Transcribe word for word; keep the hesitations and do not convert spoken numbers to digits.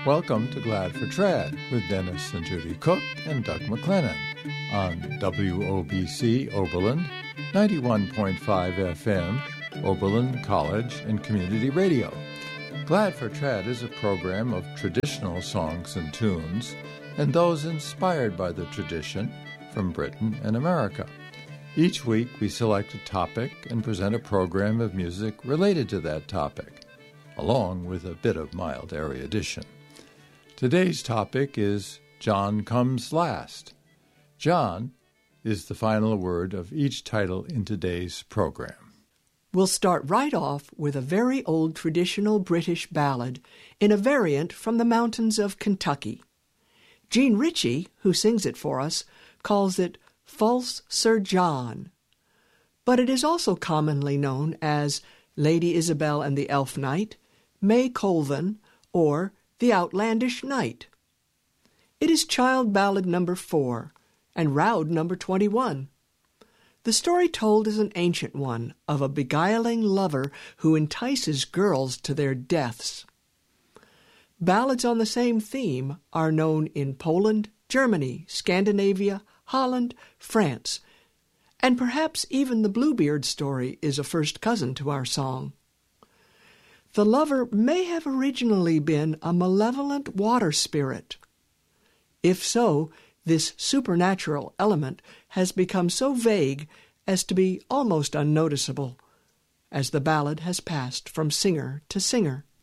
Welcome to Glad for Trad with Dennis and Judy Cook and Doug McLennan on W O B C Oberlin, ninety-one point five F M, Oberlin College and Community Radio. Glad for Trad is a program of traditional songs and tunes and those inspired by the tradition from Britain and America. Each week we select a topic and present a program of music related to that topic, along with a bit of mild erudition. Today's topic is John Comes Last. John is the final word of each title in today's program. We'll start right off with a very old traditional British ballad in a variant from the mountains of Kentucky. Jean Ritchie, who sings it for us, calls it False Sir John. But it is also commonly known as Lady Isabel and the Elf Knight, May Colvin, or The Outlandish Knight. It is child ballad number four, and Roud number twenty-one. The story told is an ancient one of a beguiling lover who entices girls to their deaths. Ballads on the same theme are known in Poland, Germany, Scandinavia, Holland, France, and perhaps even the Bluebeard story is a first cousin to our song. The lover may have originally been a malevolent water spirit. If so, this supernatural element has become so vague as to be almost unnoticeable, as the ballad has passed from singer to singer.